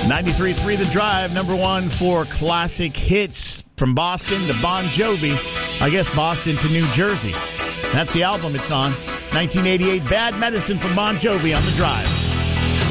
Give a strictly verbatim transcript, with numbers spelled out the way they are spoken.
ninety-three point three The Drive, number one for classic hits from Boston to Bon Jovi. I guess Boston to New Jersey. That's the album it's on. nineteen eighty-eight, Bad Medicine from Bon Jovi on The Drive.